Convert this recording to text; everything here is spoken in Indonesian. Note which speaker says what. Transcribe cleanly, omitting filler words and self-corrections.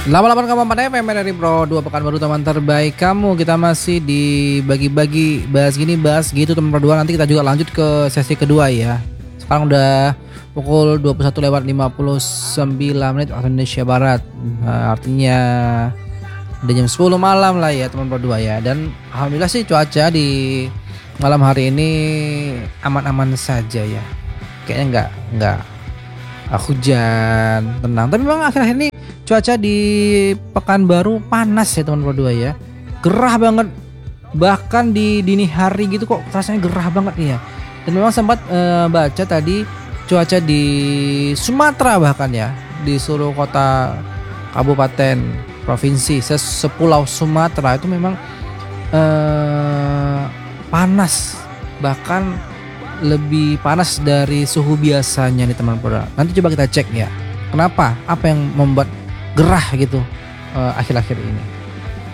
Speaker 1: 88,4 FM dari Pro 2 pekan baru teman terbaik kamu. Kita masih di bagi-bagi bahas gini bahas gitu teman Pro 2. Nanti kita juga lanjut ke sesi kedua ya. Sekarang udah pukul 21:59 waktu Indonesia Barat. Artinya udah jam 10 malam lah ya teman Pro 2 ya. Dan alhamdulillah sih cuaca di malam hari ini aman-aman saja ya. Kayaknya enggak hujan, tenang. Tapi memang akhir-akhir ini cuaca di Pekanbaru panas ya teman berdua ya. Gerah banget. Bahkan di dini hari gitu kok rasanya gerah banget nih ya. Dan memang sempat baca tadi cuaca di Sumatera bahkan ya, di seluruh kota, kabupaten, provinsi, sepulau Sumatera itu memang panas. Bahkan lebih panas dari suhu biasanya nih teman berdua. Nanti coba kita cek ya. Kenapa? Apa yang membuat gerah gitu akhir-akhir ini?